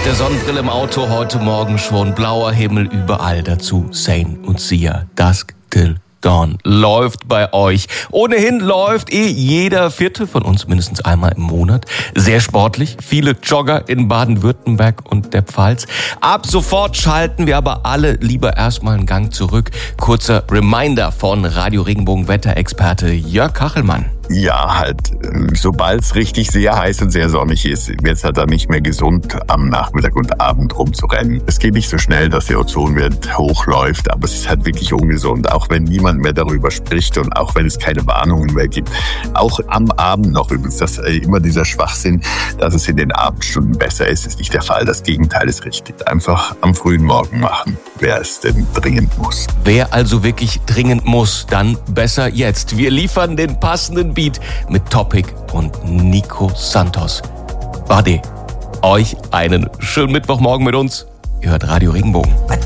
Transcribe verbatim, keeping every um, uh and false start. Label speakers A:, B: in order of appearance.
A: Mit der Sonnenbrille im Auto heute Morgen schon, blauer Himmel überall, dazu Zayn und Sia, Dusk Till Dawn läuft bei euch. Ohnehin läuft eh jeder Vierte von uns mindestens einmal im Monat. Sehr sportlich, viele Jogger in Baden-Württemberg und der Pfalz. Ab sofort schalten wir aber alle lieber erstmal einen Gang zurück. Kurzer Reminder von Radio Regenbogen Wetterexperte Jörg Kachelmann.
B: Ja, halt, sobald es richtig sehr heiß und sehr sonnig ist, wird es halt dann nicht mehr gesund, am Nachmittag und Abend rumzurennen. Es geht nicht so schnell, dass der Ozonwert hochläuft, aber es ist halt wirklich ungesund, auch wenn niemand mehr darüber spricht und auch wenn es keine Warnungen mehr gibt. Auch am Abend noch übrigens, das ist immer dieser Schwachsinn, dass es in den Abendstunden besser ist, ist nicht der Fall. Das Gegenteil ist richtig. Einfach am frühen Morgen machen, wer es denn dringend muss.
A: Wer also wirklich dringend muss, dann besser jetzt. Wir liefern den passenden Beat mit Topic und Nico Santos. Bade, euch einen schönen Mittwochmorgen mit uns. Ihr hört Radio Regenbogen.